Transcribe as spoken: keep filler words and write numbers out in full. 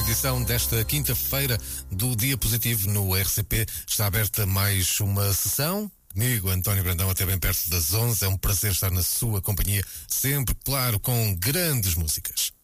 edição desta quinta-feira do Dia Positivo no R C P. Está aberta mais uma sessão. Comigo, António Brandão, até bem perto das onze. É um prazer estar na sua companhia, sempre, claro, com grandes músicas.